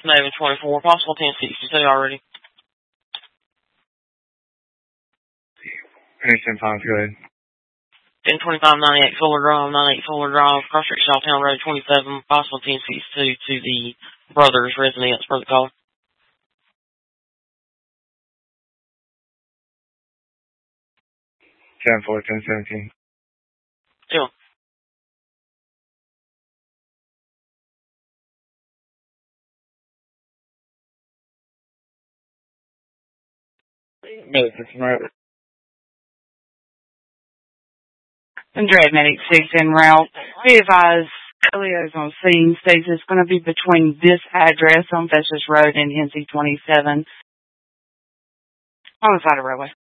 Navy 24, possible 1062 already. Anything sounds good. 1025, 98 Fuller Drive, 98 Fuller Drive, Cross Street, Shawtown Road 27, possible 1062 to the brother's residence for the call. 10-4, 10-17. Sure. Medic 6 en route. Andrea, Medic 6 en route. Be advised, Leo's on scene states it's going to be between this address on Festus Road and NC 27 on the side of the roadway.